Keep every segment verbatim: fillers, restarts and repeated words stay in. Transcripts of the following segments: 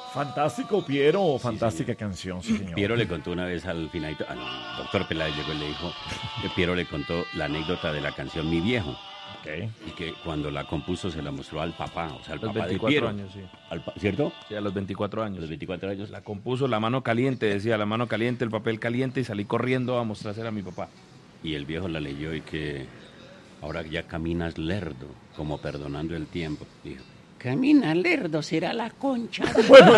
Fantástico, Piero, Sí, fantástica señor. canción, sí, señor. Piero le contó una vez al finadito, al doctor Peláez llegó y le dijo, que Piero le contó la anécdota de la canción Mi Viejo. Ok. Y que cuando la compuso se la mostró al papá, o sea, al Los papá de veinticuatro Piero. años, sí. Al pa- ¿Cierto? Sí, a los veinticuatro A años. los veinticuatro años. La compuso la mano caliente, decía la mano caliente, el papel caliente y salí corriendo a mostrársela a mi papá. Y el viejo la leyó y que ahora ya caminas lerdo, como perdonando el tiempo. Dijo, camina lerdo, será la concha. Bueno,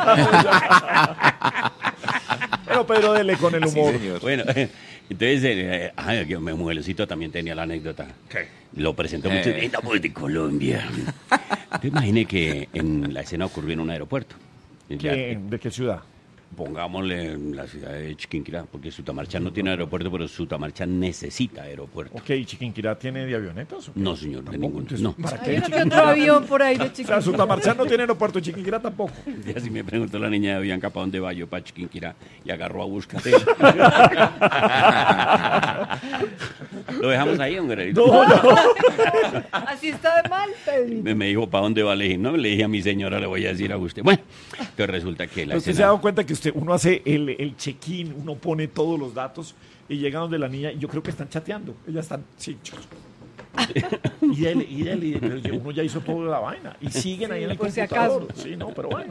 ya. Pero Pedro, dele con el humor. Bueno, entonces, eh, ay, que mi mujercito también tenía la anécdota. ¿Qué? Lo presentó Eh. mucho. Estamos de Colombia. Te imaginé que en la escena ocurrió en un aeropuerto. Ya, ¿Qué- ¿De qué ciudad? pongámosle en la ciudad de Chiquinquirá, porque Sutamarcha no tiene aeropuerto, pero Sutamarcha necesita aeropuerto. Ok, ¿Chiquinquirá tiene de avionetas? o qué? No, señor, de Tampoco, ninguno. entonces, No. ¿para qué Hay uno que Chiquinquirá? otro avión por ahí de O sea, chiquito. Sutamarcha no tiene aeropuerto, Chiquinquirá tampoco. Y así me preguntó la niña de Bianca, ¿para dónde va yo? Para Chiquinquirá. Y agarró a buscar. Lo dejamos ahí, hombre. No, no. Así está de mal, Pedrito. Me, me dijo, ¿para dónde va? Le dije, no, le dije a mi señora, le voy a decir a usted. Bueno, entonces resulta que la Pero usted escena- se ha dado cuenta que usted, uno hace el, el check-in, uno pone todos los datos y llega donde la niña y yo creo que están chateando. Ellas están, sí, chos. y dele, y dele, y dele, pero ya- uno ya hizo toda la vaina y siguen ahí en el por si computador. acaso. Sí, no, pero bueno.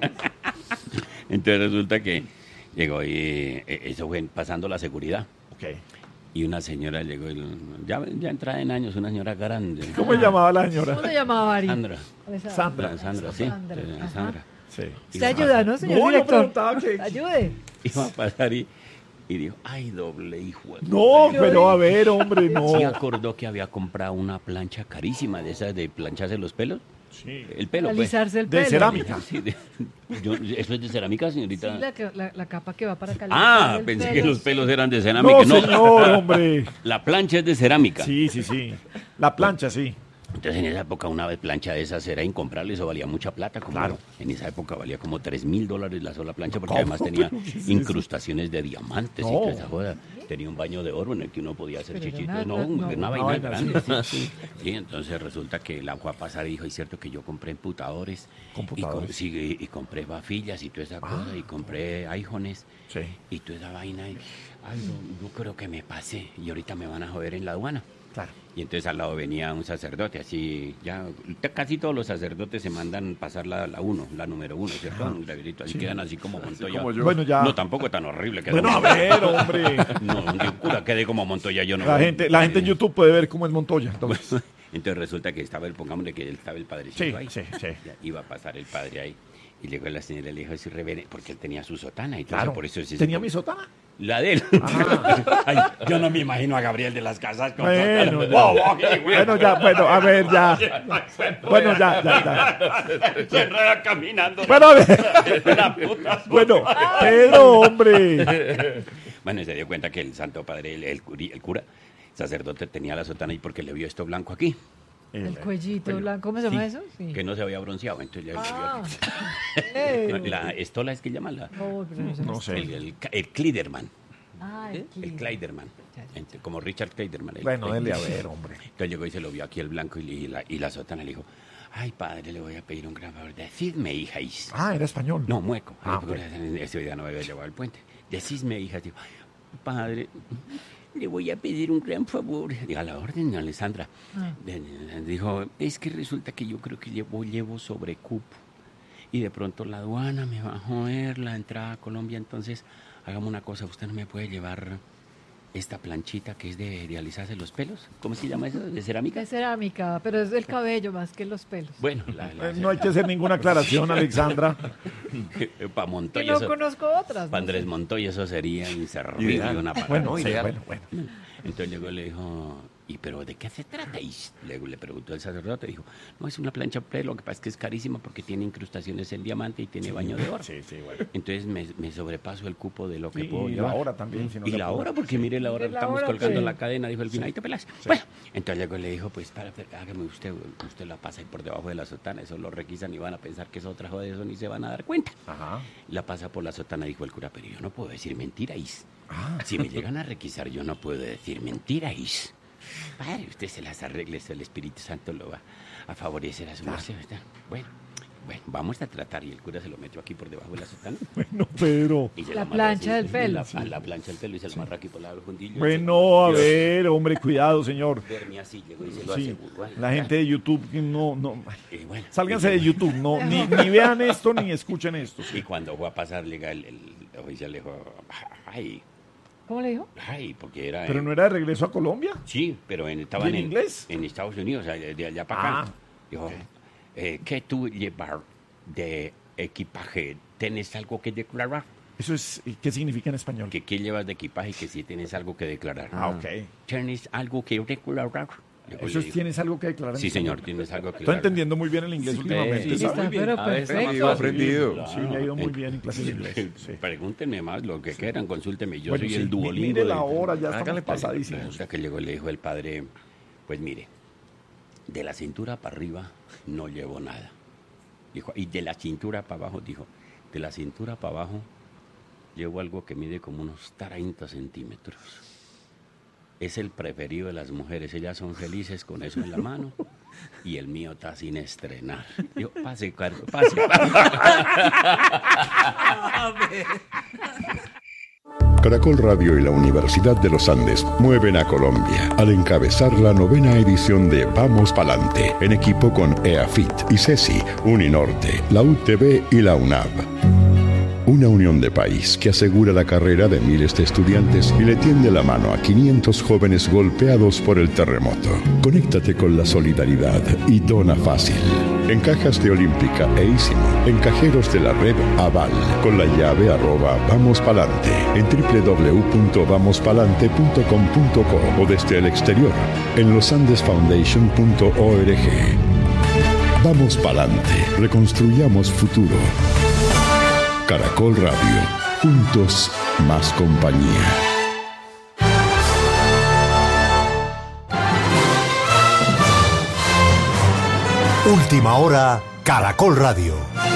Entonces resulta que llegó y eh, eso fue pasando la seguridad. Ok. Y una señora llegó, y, ya, ya entrada en años, una señora grande. ¿Cómo se llamaba la ¿Cómo señora? se llamaba, Ari? Sandra. Sandra. Sandra, sí. Sandra, eh, ajá. Sandra. Sí. Usted ayuda, ¿no, señor No, yo director? preguntaba que- Ayude. Iba a pasar y, y dijo, ay, doble hijo. de No, puta". pero a ver, hombre, no. Sí acordó que había comprado una plancha carísima de esas de plancharse los pelos. Sí. El pelo, pues. Alisarse el De pelo. cerámica. Sí, de- yo- ¿Eso es de cerámica, Sí, señorita? la, que- la, la capa que va para calentar Ah, el pensé pelo, que los sí. pelos eran de cerámica. No, No, señor, hombre. La plancha es de cerámica. Sí, sí, sí. La plancha, sí. Entonces en esa época una vez plancha de esas era incomparable, eso valía mucha plata. Como Claro. En esa época valía como tres mil dólares la sola plancha porque ¿Cómo? además tenía ¿Pero qué es eso? incrustaciones de diamantes y No. toda esa joda. Tenía un baño de oro en el que uno podía hacer Pero era chichitos. una- No, no. una Una vaina vaina, grande. Sí. Sí, entonces resulta que la fue a pasar y dijo, es cierto que yo compré computadores. Computadores. Y, com- sí, y, y compré bafillas y toda esa cosa. Y compré iPhones. Sí. Y toda esa vaina. Y, ay, no, yo creo que me pasé. Y ahorita me van a joder en la aduana. Claro. Y entonces al lado venía un sacerdote, así, ya, t- casi todos los sacerdotes se mandan pasar la, la uno, la número uno, ¿cierto? Un graverito, así quedan así como Montoya. Bueno, ya. No, tampoco tan horrible. Bueno, a ver, hombre. No, un cura quede como Montoya, yo no. La gente, la gente en YouTube puede ver cómo es Montoya. Entonces. Entonces resulta que estaba el, pongámosle que estaba el padrecito Sí, ahí. sí, sí. Ya iba a pasar el padre ahí. Y llegó la señora y le dijo, es reverendo, porque él tenía su sotana y todo Claro. eso, por eso es ese- ¿Tenía mi sotana? La de él. Ay, yo no me imagino a Gabriel de las Casas con Bueno, sotana. ya. Oh, oh, qué güey. Bueno, ya, bueno, a ver, ya. Bueno, ya, ya, ya. Se enreda caminando. Bueno, a ver. La puta. Bueno, Pedro, hombre. Bueno, y se dio cuenta que el Santo Padre, el, el, curi- el cura, sacerdote, tenía la sotana ahí porque le vio esto blanco aquí, El cuellito blanco, ¿cómo se llama Sí, eso? Sí. que no se había bronceado. Entonces ya Ah. le vio Eh. la estola es que llaman la, No, pero no sé. No sé. el, el, el Kliderman, Ah, el el Kid. Kleiderman, Ya, ya. Entre- como Richard Kleiderman. el- Bueno, el- dele a ver, hombre. Entonces llegó y se lo vio aquí el blanco y, le- y la, y la sotana le dijo, ay padre, le voy a pedir un gran favor, decidme hijáis. Ah, era español. No, mueco. Ah, porque en ese día no me había llevado al puente. Decidme hijas, digo, padre, le voy a pedir un gran favor. Diga, a la orden, Alessandra. Ah. De- de- Dijo, es que resulta que yo creo que llevo, llevo sobrecupo. Y de pronto la aduana me va a joder la entrada a Colombia. Entonces, hagamos una cosa, usted no me puede llevar esta planchita que es de, de alisarse los pelos. ¿Cómo se llama eso? ¿De cerámica? Es cerámica, pero es el cabello más que los pelos. Bueno, la, la- Eh, No hay que hacer ninguna aclaración, Alexandra. para Que Montoya. no eso- conozco otras. para no Andrés sé. Montoya eso sería inservible Ideal. una palabra. Bueno, No, sí, ideal. bueno, bueno. Entonces llegó y le dijo, ¿y pero de qué se trata? Y le, le preguntó el sacerdote, dijo, no, es una plancha pelo, lo que pasa es que es carísima porque tiene incrustaciones en diamante y tiene baño de oro. Sí, sí, bueno. Entonces me, me sobrepaso el cupo de lo que Y- puedo y la llevar. hora también, si no y le la apura. hora, porque mire la hora, Mire la estamos hora, colgando sí. la cadena, dijo el finadito Peláez. Bueno, entonces llegó y le dijo, pues para, hágame usted, usted la pasa ahí por debajo de la sotana, eso lo requisan y van a pensar que es otra joda de eso ni se van a dar cuenta. Ajá. La pasa por la sotana, dijo el cura, pero yo no puedo decir mentiras. Ah. Si me llegan a requisar, yo no puedo decir mentiras. Padre, usted se las arregle, eso el Espíritu Santo lo va a favorecer a su merced, ¿verdad? Bueno, Bueno, vamos a tratar. Y el cura se lo metió aquí por debajo de la sotana. Bueno, Pedro. Y se La lo amarra plancha así, del pelo. La, a la plancha del pelo y se lo amarra aquí por la fundillo. Bueno, a Dios, ver, hombre, cuidado, señor. verme así, llegó y se lo Sí, aseguró. la gente de YouTube no, no. Y bueno, Sálganse y de YouTube, no, ni, ni vean esto ni escuchen esto. Y cuando fue a pasar, llega el, el oficial, le dijo, ay, ¿Cómo le dijo? ay, porque era... Pero en- no era de regreso a Colombia. Sí, pero en, estaban en en, inglés? en Estados Unidos, o sea, de allá para acá. Ah, Dijo, eh, ¿qué tú llevar de equipaje? ¿Tienes algo que declarar? Eso es, ¿qué significa en español? ¿Que qué llevas de equipaje? Que si tienes algo que declarar. Ah, ok. ¿Tienes algo que declarar? Dijo, Eso le es, dijo, ¿tienes algo que declarar? en Sí, español? señor, tienes algo que Estoy declarar. entendiendo muy bien el inglés últimamente, sí, ¿sabe? Está, pero A veces perfecto. ha aprendido. Claro. Sí, me ha ido muy bien en clases de inglés. Sí. Pregúntenme más lo que quieran, consúltenme. Yo Bueno, soy sí, el mi- duolingo. Mire de- la hora, ya Hágale estamos pasadísimos. Resulta que llegó y le dijo el padre, pues mire, de la cintura para arriba no llevo nada. Dijo, y de la cintura para abajo, dijo, de la cintura para abajo llevo algo que mide como unos treinta centímetros. Es el preferido de las mujeres, ellas son felices con eso en la mano y el mío está sin estrenar. Yo, pase, Carlos, pase. Caracol Radio y la Universidad de los Andes mueven a Colombia al encabezar la novena edición de Vamos Palante, en equipo con EAFIT, ICESI, Uninorte, la U T V y la UNAV. Una unión de país que asegura la carrera de miles de estudiantes y le tiende la mano a quinientos jóvenes golpeados por el terremoto. Conéctate con la solidaridad y dona fácil. En cajas de Olímpica e Ísimo, en cajeros de la red Aval, con la llave arroba Vamos Palante, en doble u doble u doble u punto vamos palante punto com punto co o desde el exterior, en losandesfoundation punto org. Vamos Palante, reconstruyamos futuro. Caracol Radio, juntos más compañía. Última hora, Caracol Radio.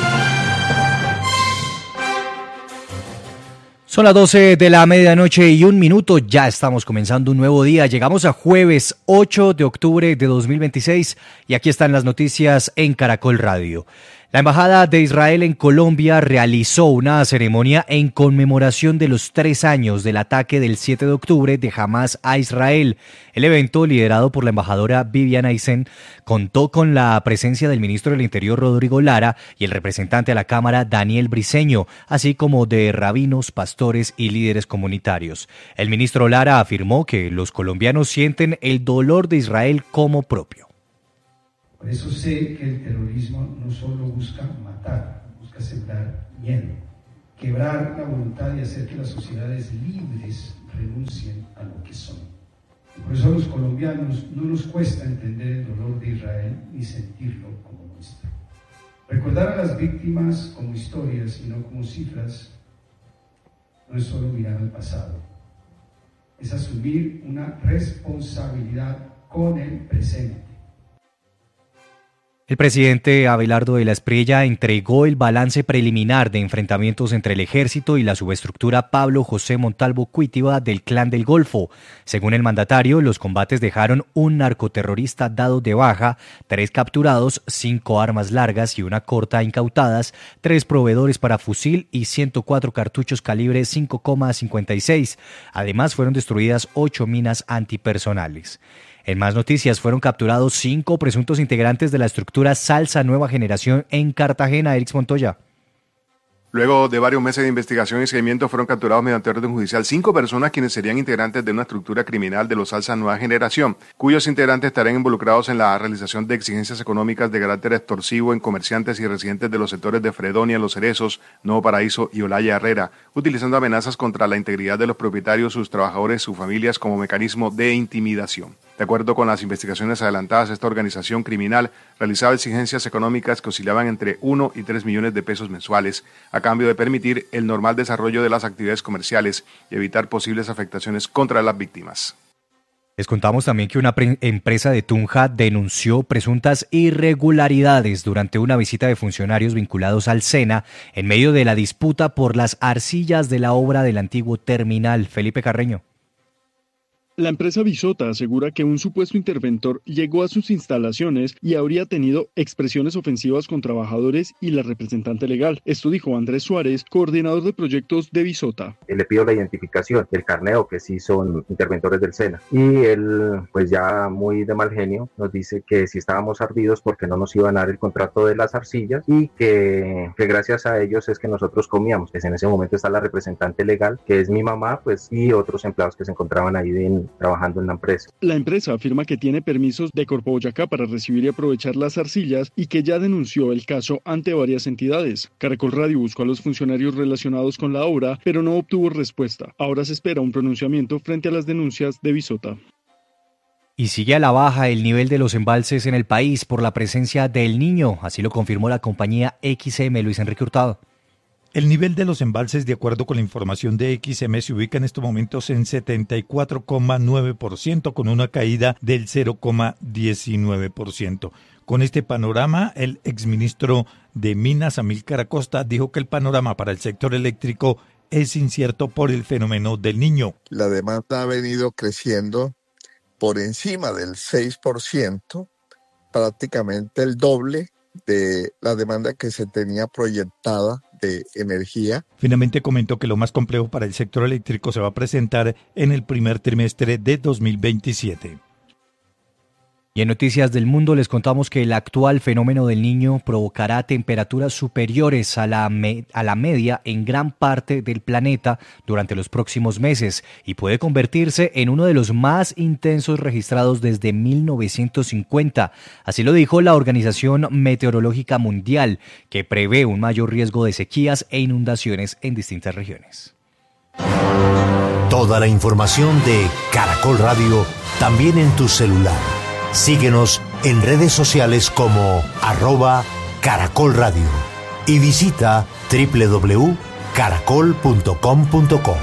Son las doce de la medianoche y un minuto, ya estamos comenzando un nuevo día. Llegamos a jueves ocho de octubre de dos mil veintiséis y aquí están las noticias en Caracol Radio. La Embajada de Israel en Colombia realizó una ceremonia en conmemoración de los tres años del ataque del siete de octubre de Hamás a Israel. El evento, liderado por la embajadora Vivian Eisen, contó con la presencia del ministro del Interior Rodrigo Lara y el representante a la Cámara Daniel Briceño, así como de rabinos, pastores y líderes comunitarios. El ministro Lara afirmó que los colombianos sienten el dolor de Israel como propio. Por eso sé que el terrorismo no solo busca matar, busca sembrar miedo, quebrar la voluntad y hacer que las sociedades libres renuncien a lo que son. Y por eso a los colombianos no nos cuesta entender el dolor de Israel ni sentirlo como nuestro. Recordar a las víctimas como historias y no como cifras no es solo mirar al pasado, es asumir una responsabilidad con el presente. El presidente Abelardo de la Espriella entregó el balance preliminar de enfrentamientos entre el ejército y la subestructura Pablo José Montalvo Cuitiba del Clan del Golfo. Según el mandatario, los combates dejaron un narcoterrorista dado de baja, tres capturados, cinco armas largas y una corta incautadas, tres proveedores para fusil y ciento cuatro cartuchos calibre cinco coma cincuenta y seis. Además, fueron destruidas ocho minas antipersonales. En más noticias, fueron capturados cinco presuntos integrantes de la estructura Salsa Nueva Generación en Cartagena. Erix Montoya. Luego de varios meses de investigación y seguimiento, fueron capturados mediante orden judicial cinco personas quienes serían integrantes de una estructura criminal de los Salsa Nueva Generación, cuyos integrantes estarían involucrados en la realización de exigencias económicas de carácter extorsivo en comerciantes y residentes de los sectores de Fredonia, Los Cerezos, Nuevo Paraíso y Olaya Herrera, utilizando amenazas contra la integridad de los propietarios, sus trabajadores, sus familias como mecanismo de intimidación. De acuerdo con las investigaciones adelantadas, esta organización criminal realizaba exigencias económicas que oscilaban entre uno y tres millones de pesos mensuales, a cambio de permitir el normal desarrollo de las actividades comerciales y evitar posibles afectaciones contra las víctimas. Les contamos también que una pre- empresa de Tunja denunció presuntas irregularidades durante una visita de funcionarios vinculados al SENA en medio de la disputa por las arcillas de la obra del antiguo terminal. Felipe Carreño. La empresa Bisota asegura que un supuesto interventor llegó a sus instalaciones y habría tenido expresiones ofensivas con trabajadores y la representante legal. Esto dijo Andrés Suárez, coordinador de proyectos de Bisota. Le pido la identificación, el carneo, que sí son interventores del SENA. Y él, pues ya muy de mal genio, nos dice que si estábamos ardidos porque no nos iban a dar el contrato de las arcillas y que, que gracias a ellos es que nosotros comíamos. Pues en ese momento está la representante legal, que es mi mamá, pues, y otros empleados que se encontraban ahí en trabajando en la empresa. La empresa afirma que tiene permisos de Corpo Boyacá para recibir y aprovechar las arcillas y que ya denunció el caso ante varias entidades. Caracol Radio buscó a los funcionarios relacionados con la obra, pero no obtuvo respuesta. Ahora se espera un pronunciamiento frente a las denuncias de Bisota. Y sigue a la baja el nivel de los embalses en el país por la presencia del Niño, así lo confirmó la compañía X M. Luis Enrique Hurtado. El nivel de los embalses, de acuerdo con la información de X M, se ubica en estos momentos en setenta y cuatro coma nueve por ciento, con una caída del cero coma diecinueve por ciento. Con este panorama, el exministro de Minas, Amílcar Acosta, dijo que el panorama para el sector eléctrico es incierto por el fenómeno del Niño. La demanda ha venido creciendo por encima del seis por ciento, prácticamente el doble de la demanda que se tenía proyectada de energía. Finalmente comentó que lo más complejo para el sector eléctrico se va a presentar en el primer trimestre de dos mil veintisiete. Y en Noticias del Mundo les contamos que el actual fenómeno del Niño provocará temperaturas superiores a la, me- a la media en gran parte del planeta durante los próximos meses y puede convertirse en uno de los más intensos registrados desde mil novecientos cincuenta. Así lo dijo la Organización Meteorológica Mundial, que prevé un mayor riesgo de sequías e inundaciones en distintas regiones. Toda la información de Caracol Radio también en tu celular. Síguenos en redes sociales como arroba Caracol Radio y visita doble u doble u doble u punto caracol punto com punto co.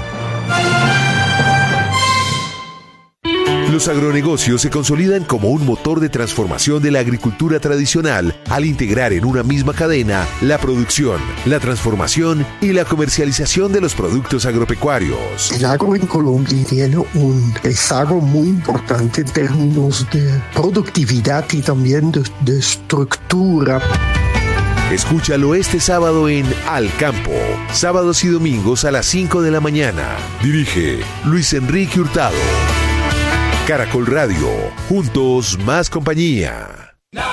Los agronegocios se consolidan como un motor de transformación de la agricultura tradicional al integrar en una misma cadena la producción, la transformación y la comercialización de los productos agropecuarios. El agro en Colombia tiene un rezago muy importante en términos de productividad y también de, de estructura. Escúchalo este sábado en Al Campo, sábados y domingos a las cinco de la mañana. Dirige Luis Enrique Hurtado. Caracol Radio, juntos más compañía.